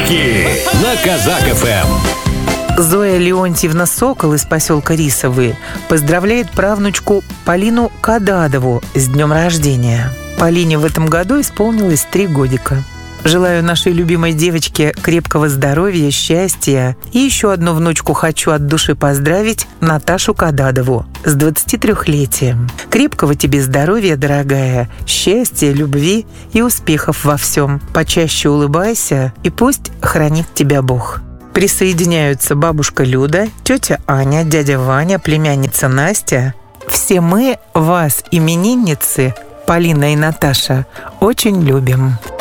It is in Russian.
Подарки на Казак ФМ. Зоя Леонтьевна Сокол из поселка Рисовые поздравляет правнучку Полину Кададову с днем рождения. Полине в этом году исполнилось 3 годика. Желаю нашей любимой девочке крепкого здоровья, счастья. И еще одну внучку хочу от души поздравить, Наташу Кададову, с 23-летием. Крепкого тебе здоровья, дорогая, счастья, любви и успехов во всем. Почаще улыбайся, и пусть хранит тебя Бог. Присоединяются бабушка Люда, тетя Аня, дядя Ваня, племянница Настя. Все мы вас, именинницы, Полина и Наташа, очень любим.